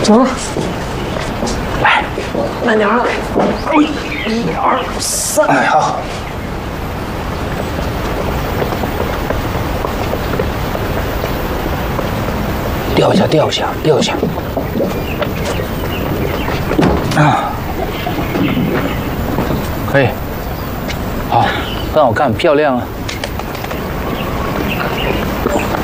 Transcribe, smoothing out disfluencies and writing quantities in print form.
走，来，慢点啊！1、2、3， 哎，好。掉一下，掉一下，掉一下。啊，可以，好，很好看，漂亮啊。